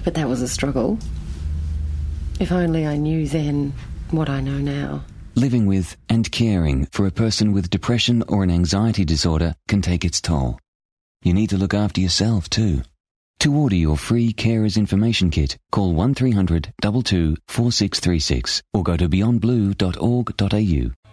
But that was a struggle. If only I knew then what I know now. Living with and caring for a person with depression or an anxiety disorder can take its toll. You need to look after yourself too. To order your free Carers Information Kit, call 1300 22 4636 or go to beyondblue.org.au.